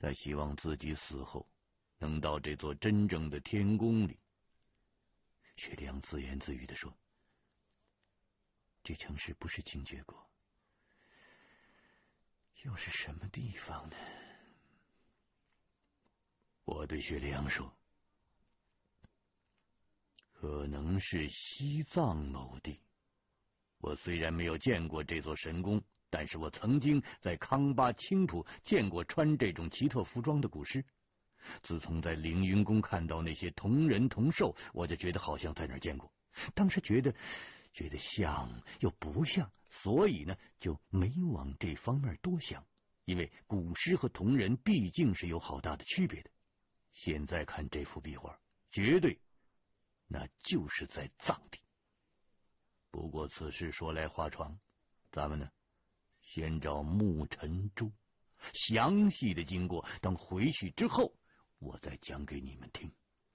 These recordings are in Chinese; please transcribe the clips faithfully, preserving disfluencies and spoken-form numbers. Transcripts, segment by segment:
他希望自己死后能到这座真正的天宫里。薛良自言自语地说：“这城市不是精绝国，又是什么地方呢？”我对薛良说：“可能是西藏某地。我虽然没有见过这座神宫，但是我曾经在康巴青土见过穿这种奇特服装的古尸。自从在凌云宫看到那些同人同兽，我就觉得好像在哪儿见过。当时觉得觉得像又不像，所以呢就没往这方面多想，因为古尸和同人毕竟是有好大的区别的。现在看这幅壁画，绝对那就是在藏地。不过此事说来话长，咱们呢先找沐尘珠，详细的经过等回去之后我再讲给你们听。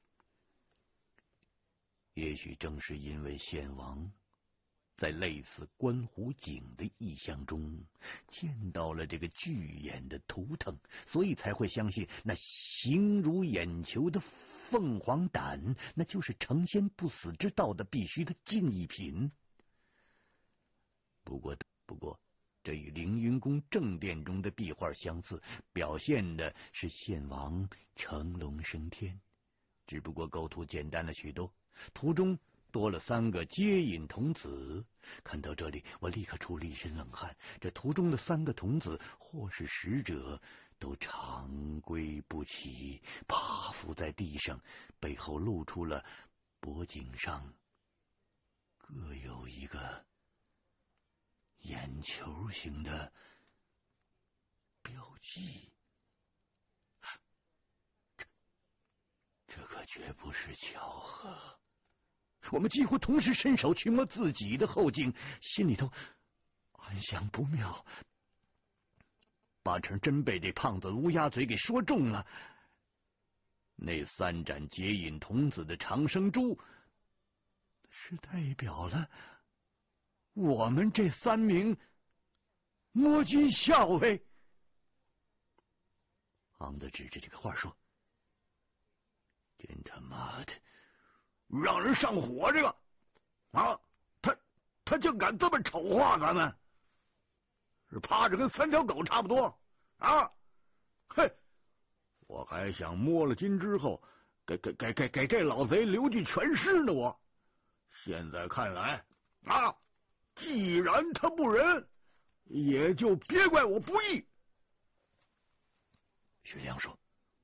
也许正是因为献王在类似观湖景的意象中见到了这个巨眼的图腾，所以才会相信那形如眼球的凤凰胆，那就是成仙不死之道的必须的进一品。不过，不过，这与凌云宫正殿中的壁画相似，表现的是献王乘龙升天，只不过构图简单了许多，图中多了三个接引童子。看到这里，我立刻出了一身冷汗。这图中的三个童子，或是使者，都长跪不起，趴伏在地上，背后露出了脖颈上各有一个眼球形的标记。这这可绝不是巧合。我们几乎同时伸手去摸自己的后颈，心里头暗想不妙。八成真被这胖子乌鸦嘴给说中了。那三盏接引童子的长生珠，是代表了我们这三名摸金校尉。胖子指着这个画说：“真他妈的！让人上火！这个啊，他他竟敢这么丑化咱们，是趴着跟三条狗差不多啊！嘿，我还想摸了金之后，给给给给给这老贼留句全尸呢！我现在看来啊，既然他不仁，也就别怪我不义。”薛良说：“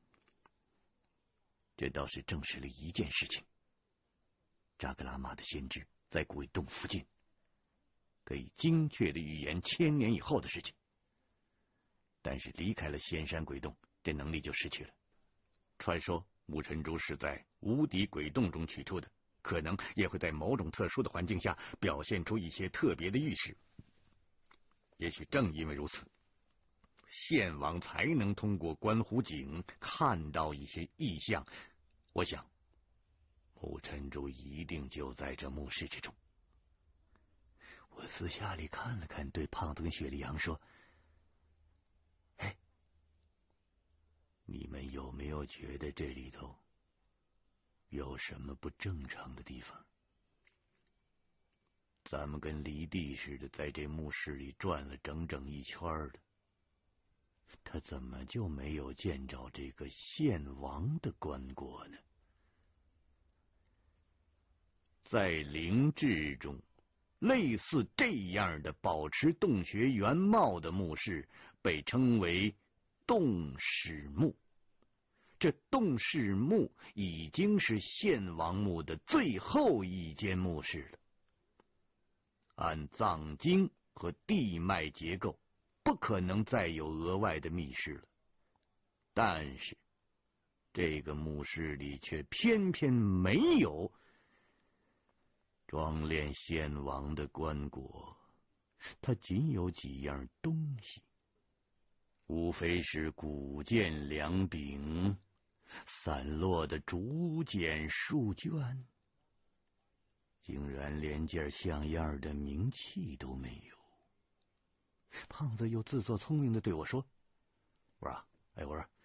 这倒是证实了一件事情。扎格拉玛的先知在鬼洞附近，可以精确的预言千年以后的事情。但是离开了仙山鬼洞，这能力就失去了。传说沐尘珠是在无敌鬼洞中取出的，可能也会在某种特殊的环境下表现出一些特别的预示。也许正因为如此，献王才能通过观湖景看到一些异象。我想沐尘珠一定就在这墓室之中。”我私下里看了看，对胖子跟雪莉杨说：“哎，你们有没有觉得这里头有什么不正常的地方？咱们跟离地似的，在这墓室里转了整整一圈的，他怎么就没有见着这个献王的棺椁呢？”在陵志中，类似这样的保持洞穴原貌的墓室被称为洞室墓。这洞室墓已经是献王墓的最后一间墓室了。按藏经和地脉结构，不可能再有额外的密室了。但是这个墓室里却偏偏没有装殓献王的棺椁，它仅有几样东西，无非是古剑两柄、散落的竹简数卷，竟然连件像样的名器都没有。胖子又自作聪明的对我说：“我说，哎，我说